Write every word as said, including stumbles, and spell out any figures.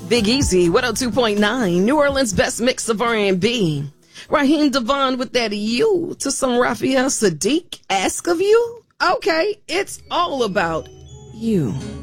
Big Easy, one oh two point nine, New Orleans' best mix of R and B. Raheem Devon with that you to some Raphael Sadiq. Ask of you? Okay, it's all about you.